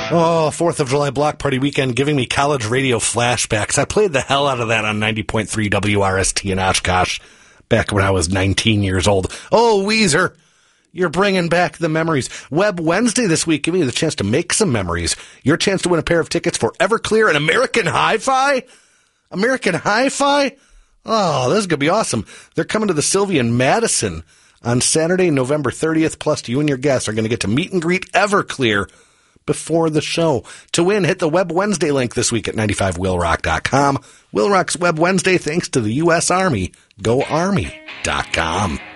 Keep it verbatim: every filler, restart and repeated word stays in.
Oh, fourth of July block party weekend giving me college radio flashbacks. I played the hell out of that on ninety point three W R S T in Oshkosh back when I was nineteen years old. Oh, Weezer, you're bringing back the memories. Web Wednesday this week, giving you the chance to make some memories. Your chance to win a pair of tickets for Everclear and American Hi-Fi? American Hi-Fi? Oh, this is going to be awesome. They're coming to the Sylvia in Madison on Saturday, November thirtieth, plus you and your guests are going to get to meet and greet Everclear before the show. To win, hit the Web Wednesday link this week at ninety-five will rock dot com. Will Rock's Web Wednesday thanks to the U S Army. Go Army dot com.